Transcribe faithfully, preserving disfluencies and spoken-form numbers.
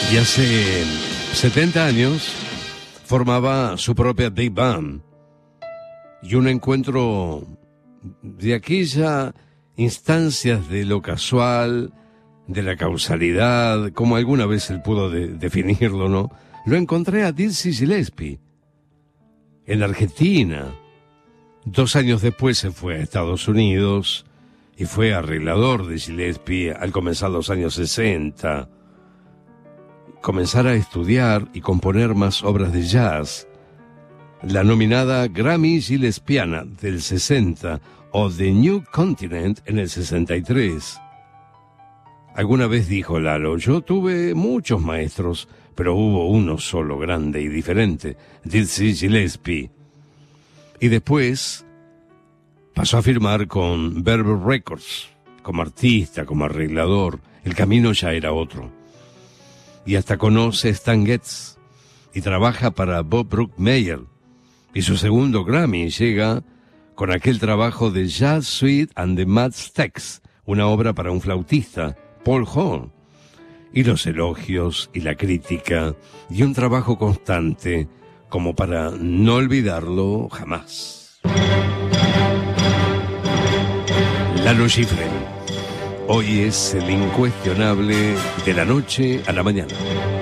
Y hace setenta años formaba su propia Big Band. Y un encuentro de aquella instancias de lo casual, de la causalidad, como alguna vez él pudo de- definirlo, ¿no? Lo encontré a Dizzy Gillespie en Argentina. Dos años después se fue a Estados Unidos y fue arreglador de Gillespie al comenzar los años sesenta. Comenzar a estudiar y componer más obras de jazz. La nominada Grammy Gillespiana del sesenta o The New Continent en el sesenta y tres. Alguna vez dijo Lalo, yo tuve muchos maestros, pero hubo uno solo grande y diferente, Dizzy Gillespie. Y después pasó a firmar con Verve Records, como artista, como arreglador. El camino ya era otro. Y hasta conoce a Stan Getz y trabaja para Bob Brookmeyer. Y su segundo Grammy llega con aquel trabajo de Jazz Suite and the Mad Stacks, una obra para un flautista, Paul Horn. Y los elogios y la crítica y un trabajo constante como para no olvidarlo jamás. Lalo Schifrin. Hoy es el incuestionable de la noche a la mañana.